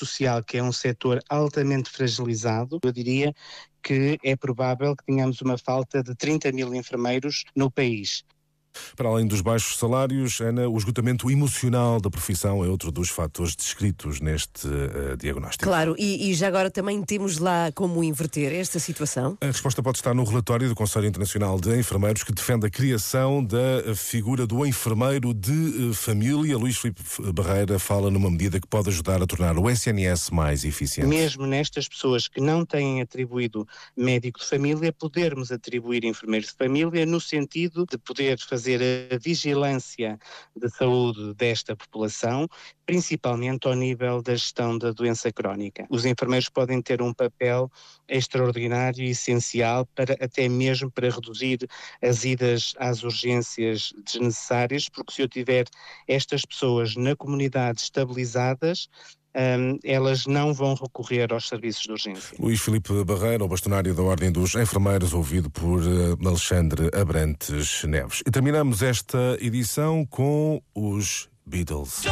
social, que é um setor altamente fragilizado, eu diria que é provável que tenhamos uma falta de 30 mil enfermeiros no país. Para além dos baixos salários, Ana, o esgotamento emocional da profissão é outro dos fatores descritos neste diagnóstico. Claro, e já agora também temos lá como inverter esta situação? A resposta pode estar no relatório do Conselho Internacional de Enfermeiros, que defende a criação da figura do enfermeiro de família. Luís Filipe Barreira fala numa medida que pode ajudar a tornar o SNS mais eficiente. Mesmo nestas pessoas que não têm atribuído médico de família, podermos atribuir enfermeiro de família no sentido de poder fazer a vigilância de saúde desta população, principalmente ao nível da gestão da doença crónica. Os enfermeiros podem ter um papel extraordinário e essencial até mesmo para reduzir as idas às urgências desnecessárias, porque se eu tiver estas pessoas na comunidade estabilizadas, elas não vão recorrer aos serviços de urgência. Luís Filipe Barreira, o bastonário da Ordem dos Enfermeiros, ouvido por Alexandre Abrantes Neves. E terminamos esta edição com os Beatles.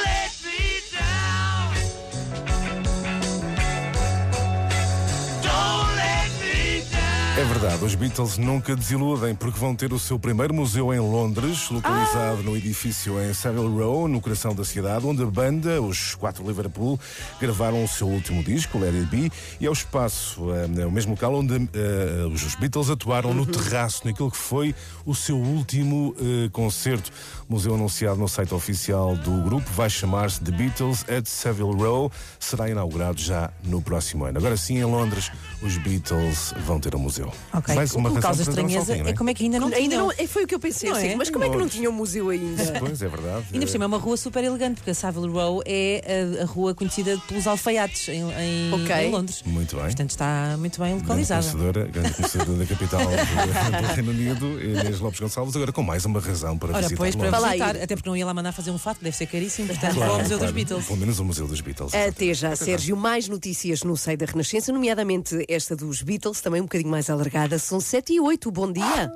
É verdade, os Beatles nunca desiludem, porque vão ter o seu primeiro museu em Londres, localizado no edifício em Savile Row, no coração da cidade, onde a banda, os 4 Liverpool, gravaram o seu último disco, Let It Be, e é o espaço, o mesmo local onde os Beatles atuaram no terraço, naquilo que foi o seu último concerto. O museu anunciado no site oficial do grupo vai chamar-se The Beatles at Savile Row, será inaugurado já no próximo ano. Agora sim, em Londres, os Beatles vão ter um museu. Okay. Mais uma o que causa estranheza é como é que ainda não tinham. Foi o que eu pensei, Não sim, é? mas como é que não tinha um museu ainda? Pois, é verdade. Ainda por cima é uma rua super elegante, porque a Savile Row é a rua conhecida pelos alfaiates em Londres. Muito bem. Portanto, está muito bem localizada. Grande conhecedora da capital do Reino Unido, Inês Lopes Gonçalves, agora com mais uma razão para visitar pois, para Londres. visitar, até porque não ia lá mandar fazer um fato, deve ser caríssimo, portanto, vou ao Museu dos Beatles. Pelo menos o Museu dos Beatles. Até já, Sérgio. Mais notícias no Seio da Renascença, nomeadamente esta dos Beatles, também um bocadinho mais alargada. São 7h08. Bom dia.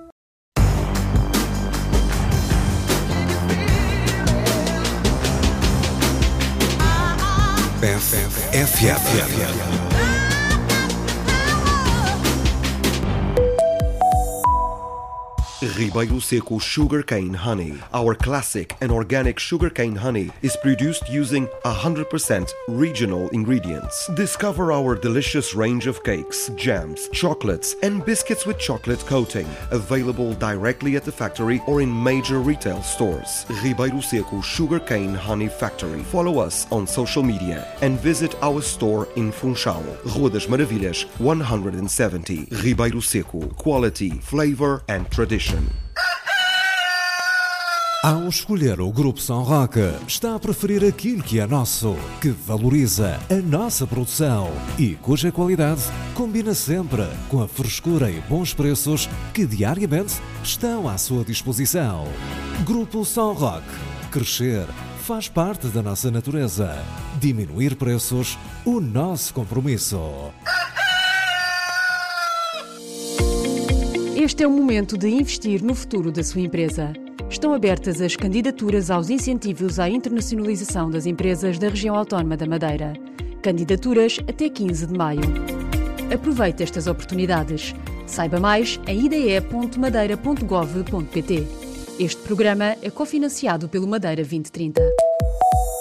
FM. Ribeiro Seco Sugarcane Honey. Our classic and organic sugarcane honey is produced using 100% regional ingredients. Discover our delicious range of cakes, jams, chocolates, and biscuits with chocolate coating. Available directly at the factory or in major retail stores. Ribeiro Seco Sugarcane Honey Factory. Follow us on social media and visit our store in Funchal, Rua das Maravilhas, 170. Ribeiro Seco. Quality, flavor and tradition. Ao escolher o Grupo São Roque, está a preferir aquilo que é nosso, que valoriza a nossa produção e cuja qualidade combina sempre com a frescura e bons preços que diariamente estão à sua disposição. Grupo São Roque. Crescer faz parte da nossa natureza. Diminuir preços, o nosso compromisso. Este é o momento de investir no futuro da sua empresa. Estão abertas as candidaturas aos incentivos à internacionalização das empresas da região autónoma da Madeira. Candidaturas até 15 de maio. Aproveite estas oportunidades. Saiba mais em ide.madeira.gov.pt. Este programa é cofinanciado pelo Madeira 2030.